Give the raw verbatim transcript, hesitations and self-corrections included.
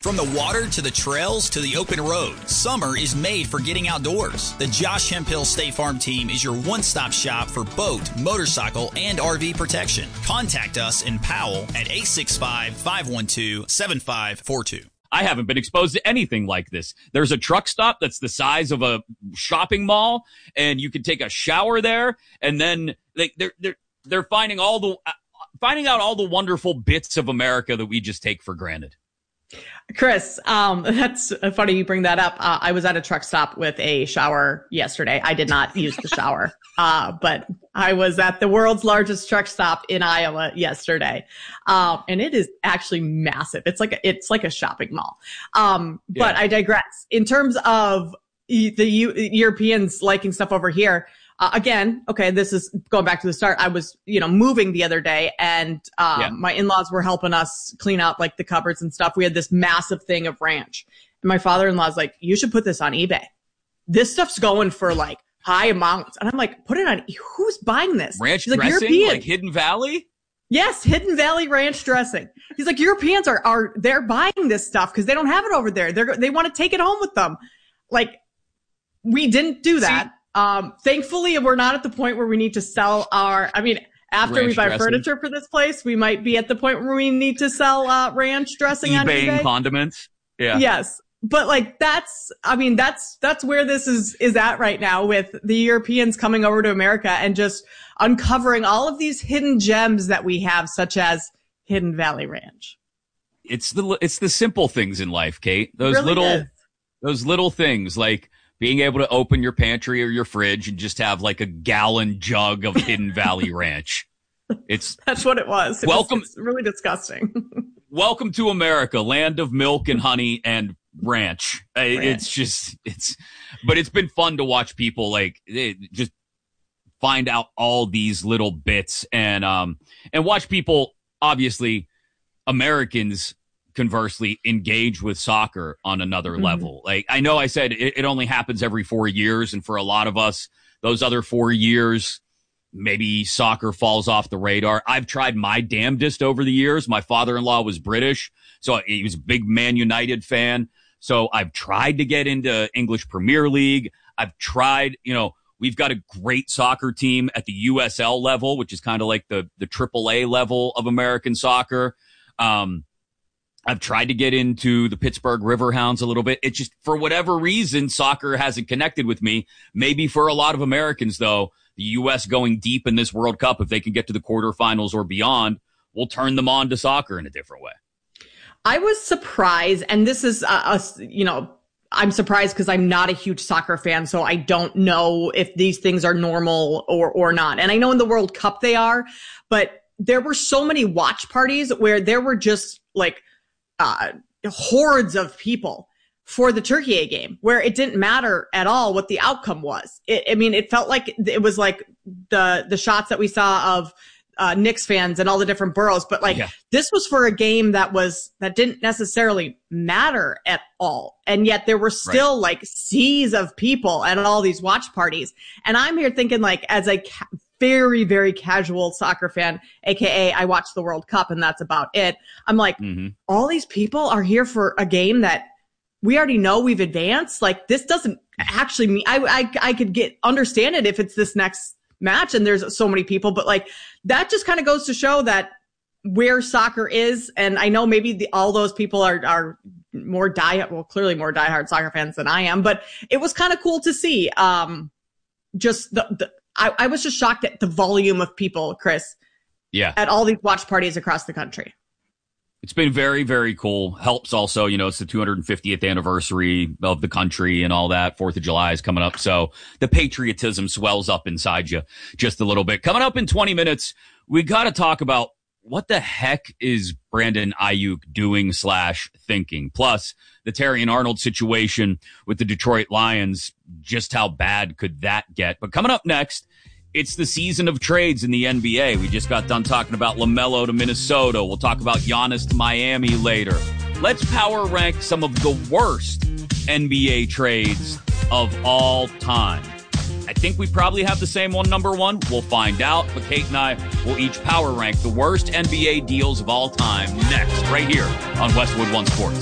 From the water to the trails to the open road, summer is made for getting outdoors. The Josh Hemphill State Farm team is your one-stop shop for boat, motorcycle, and R V protection. Contact us in Powell at eight six five, five one two, seven five four two. I haven't been exposed to anything like this. There's a truck stop that's the size of a shopping mall, and you can take a shower there, and then they, they're they're they're finding all the uh, finding out all the wonderful bits of America that we just take for granted. Chris, um, that's funny you bring that up. Uh, I was at a truck stop with a shower yesterday. I did not use the shower, uh, but I was at the world's largest truck stop in Iowa yesterday. Um, and it is actually massive. It's like, a, it's like a shopping mall. Um, yeah. But I digress. In terms of the U- Europeans liking stuff over here, Uh, again, okay, this is going back to the start. I was, you know, moving the other day, and um, yeah. my in-laws were helping us clean out like the cupboards and stuff. We had this massive thing of ranch, and my father-in-law's like, "You should put this on eBay. This stuff's going for like high amounts." And I'm like, "Put it on. Who's buying this?" Ranch He's like, dressing, European. like Hidden Valley. Yes, Hidden Valley ranch dressing. He's like, Europeans are are they're buying this stuff because they don't have it over there. They're they want to take it home with them. Like, we didn't do that. See, Um, thankfully, we're not at the point where we need to sell our, I mean, after ranch we buy dressing. furniture for this place, we might be at the point where we need to sell, uh, ranch dressing eBay on eBay. And condiments. Yeah. Yes. But like, that's, I mean, that's, that's where this is, is at right now with the Europeans coming over to America and just uncovering all of these hidden gems that we have, such as Hidden Valley Ranch. It's the, it's the simple things in life, Kate. Those really little, is. those little things like, being able to open your pantry or your fridge and just have like a gallon jug of Hidden Valley Ranch. It's That's what it was. It welcome. Was, it's really disgusting. Welcome to America, land of milk and honey and ranch. ranch. It's just, it's, but it's been fun to watch people like they just find out all these little bits and, um, and watch people, obviously Americans, conversely engage with soccer on another mm-hmm. level. Like, I know I said it, it only happens every four years. And for a lot of us, those other four years, maybe soccer falls off the radar. I've tried my damnedest over the years. My father-in-law was British, so he was a big Man United fan. So I've tried to get into English Premier League. I've tried, you know, we've got a great soccer team at the U S L level, which is kind of like the, the triple A level of American soccer. Um, I've tried to get into the Pittsburgh Riverhounds a little bit. It's just, for whatever reason, soccer hasn't connected with me. Maybe for a lot of Americans, though, the U S going deep in this World Cup, if they can get to the quarterfinals or beyond, will turn them on to soccer in a different way. I was surprised, and this is, uh, a, you know, I'm surprised because I'm not a huge soccer fan, so I don't know if these things are normal or, or not. And I know in the World Cup they are, but there were so many watch parties where there were just like, Uh, hordes of people for the Turkey game where it didn't matter at all what the outcome was. It, I mean, it felt like it was like the, the shots that we saw of, uh, Knicks fans and all the different boroughs. But like, yeah. This was for a game that was, that didn't necessarily matter at all. And yet there were still right. like seas of people at all these watch parties. And I'm here thinking like, as a ca- very, very casual soccer fan, A K A I watch the World Cup and that's about it. I'm like, mm-hmm. all these people are here for a game that we already know we've advanced. Like, this doesn't actually mean, I, I, I could get, understand it if it's this next match and there's so many people, but like, that just kind of goes to show that where soccer is. And I know maybe the, all those people are, are more die, well, clearly more diehard soccer fans than I am, but it was kind of cool to see. Um, just the, the I, I was just shocked at the volume of people, Chris. Yeah. At all these watch parties across the country. It's been very, very cool. Helps also, you know, it's the two hundred fiftieth anniversary of the country and all that. Fourth of July is coming up. So the patriotism swells up inside you just a little bit. Coming up in twenty minutes, we got to talk about what the heck is Brandon Ayuk doing slash thinking? Plus, the Terrion Arnold situation with the Detroit Lions, just how bad could that get? But coming up next, it's the season of trades in the N B A. We just got done talking about LaMelo to Minnesota. We'll talk about Giannis to Miami later. Let's power rank some of the worst N B A trades of all time. I think we probably have the same one, number one. We'll find out. But Kate and I will each power rank the worst N B A deals of all time next, right here on Westwood One Sports.